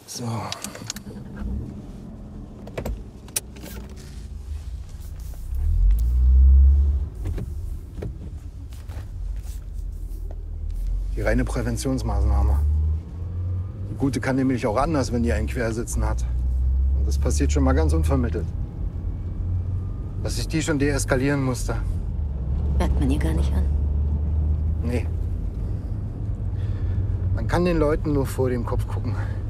So. Die reine Präventionsmaßnahme. Die Gute kann nämlich auch anders, wenn die einen quersitzen hat. Und das passiert schon mal ganz unvermittelt. Dass ich die schon deeskalieren musste. Merkt man ihr gar nicht an. Nee. Man kann den Leuten nur vor dem Kopf gucken.